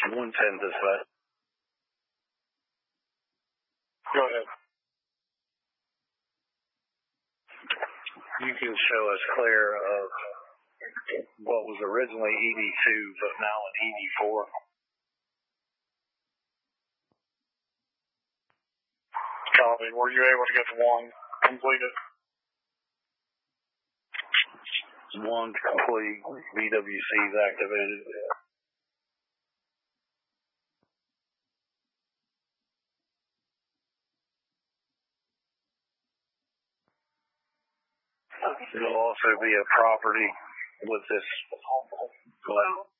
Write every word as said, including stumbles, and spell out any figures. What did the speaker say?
one ten this way. Go ahead. You can show us clear of what was originally E D two, but now an E D four. Copy. Were you able to get the one completed? One complete. V W C is activated. It'll also be a property with this. Well,